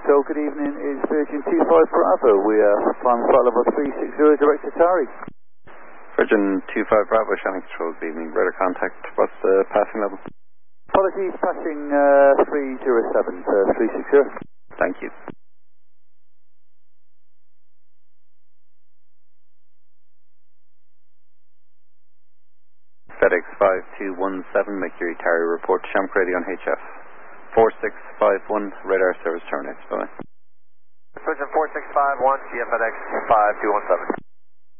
So good evening, is Virgin 25 Bravo. We are flying flight level 360 direct to Tari. Virgin 25 Bravo, Shannon Control, good evening. Radar contact, what's the passing level? Apologies, passing 307 for 360. Thank you. FedEx 5217, Mercury Tari, report to Shamrock Radio on HF. 4651, radar service terminates. Bye-bye. Virgin 4651, GM FedEx 5217.